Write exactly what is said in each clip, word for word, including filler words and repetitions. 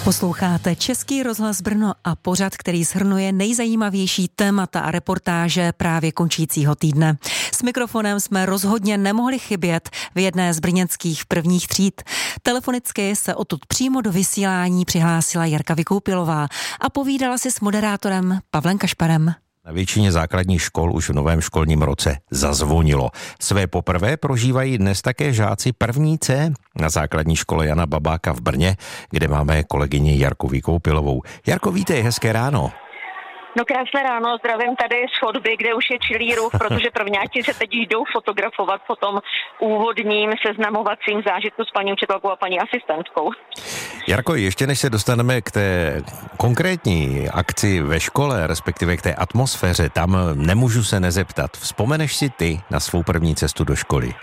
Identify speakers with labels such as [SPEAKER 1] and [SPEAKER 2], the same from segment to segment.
[SPEAKER 1] Posloucháte Český rozhlas Brno a pořad, který shrnuje nejzajímavější témata a reportáže právě končícího týdne. S mikrofonem jsme rozhodně nemohli chybět v jedné z brněnských prvních tříd. Telefonicky se odtud přímo do vysílání přihlásila Jarka Vykoupilová a povídala si s moderátorem Pavlem Kašparem.
[SPEAKER 2] Na většině základních škol už v novém školním roce zazvonilo. Své poprvé prožívají dnes také žáci první C na základní škole Jana Babáka v Brně, kde máme kolegyni Jarku Vykoupilovou. Jarko, vítej, hezké ráno.
[SPEAKER 3] No krásné ráno, zdravím tady z chodby, kde už je čilý ruch, protože prvňáci se teď jdou fotografovat po tom úvodním seznamovacím zážitku s paní učitelkou a paní asistentkou.
[SPEAKER 2] Jarko, ještě než se dostaneme k té konkrétní akci ve škole, respektive k té atmosféře, tam nemůžu se nezeptat. Vzpomeneš si ty na svou první cestu do školy?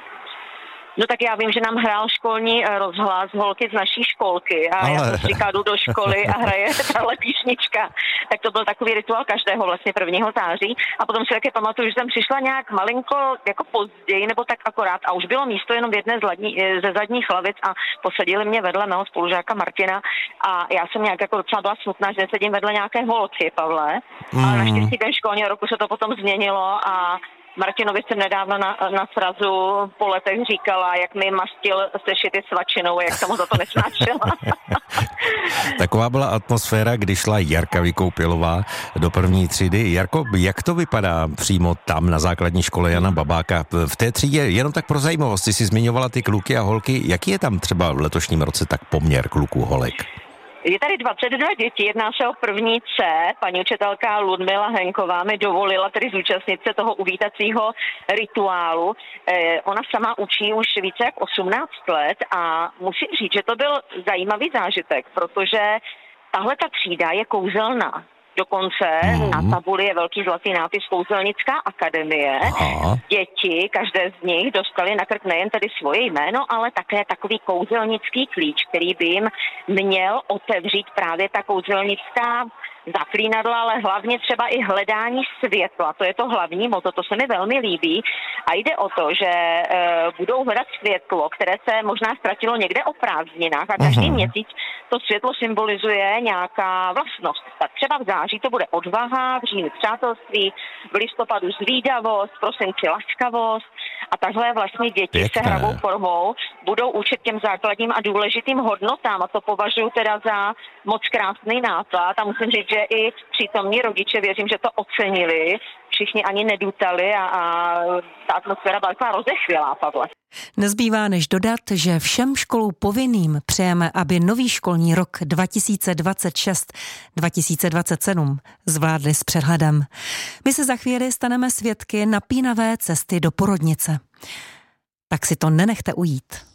[SPEAKER 3] No tak já vím, že nám hrál školní rozhlas holky z naší školky a Ale... já jsem říkala, jdu do školy a hraje tahle píšnička. Tak to byl takový rituál každého vlastně prvního září. A potom si také pamatuju, že jsem přišla nějak malinko jako později nebo tak akorát a už bylo místo jenom v jedné z ladní, ze zadních lavic a posadili mě vedle mého spolužáka Martina a já jsem nějak jako docela byla smutná, že sedím vedle nějaké holky, Pavle. Mm. Ale naštěstí ten školní roku se to potom změnilo a Martinovi jsem nedávno na, na srazu po letech říkala, jak mi mastil sešity svačinou, jak jsem ho za to nesnášela.
[SPEAKER 2] Taková byla atmosféra, když šla Jarka Vykoupilová do první třídy. Jarko, jak to vypadá přímo tam na základní škole Jana Babáka? V té třídě, jenom tak pro zajímavost, ty jsi zmiňovala ty kluky a holky. Jaký je tam třeba v letošním roce tak poměr kluků holek?
[SPEAKER 3] Je tady dvacet dva dětí, jedná se o první C. Paní učitelka Ludmila Henková mi dovolila tedy zúčastnit se toho uvítacího rituálu. Eh, ona sama učí už více jak osmnáct let a musím říct, že to byl zajímavý zážitek, protože tahle ta třída je kouzelná. Dokonce mm. na tabuli je velký zlatý nápis Kouzelnická akademie. Aha. Děti, každé z nich, dostali na krk nejen tedy svoje jméno, ale také takový kouzelnický klíč, který by jim měl otevřít právě ta kouzelnická zaklínadla, ale hlavně třeba i hledání světla. To je to hlavní motto, to se mi velmi líbí. A jde o to, že e, budou hledat světlo, které se možná ztratilo někde o prázdninách a každý uh-huh. měsíc to světlo symbolizuje nějaká vlastnost. Tak třeba v září to bude odvaha, v říjnu přátelství, v listopadu zvídavost, v prosinci laskavost a takhle vlastně děti Pěkné. se hravou formou budou učit těm základním a důležitým hodnotám a to považuji teda za moc krásný nápad a musím říct, že i přítomní rodiče, věřím, že to ocenili, všichni ani nedutali a, a ta atmosféra byla taková rozechvělá, Pavle.
[SPEAKER 1] Nezbývá než dodat, že všem školou povinným přejeme, aby nový školní rok dva tisíce dvacet šest dva tisíce dvacet sedm zvládli s přehledem. My se za chvíli staneme svědky napínavé cesty do porodnice. Tak si to nenechte ujít.